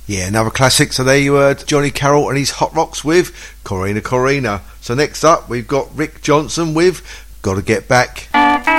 Yeah, another classic. So there you heard Johnny Carroll and his Hot Rocks with Corrina Corrina. So next up we've got Rick Johnson with Gotta Get Back.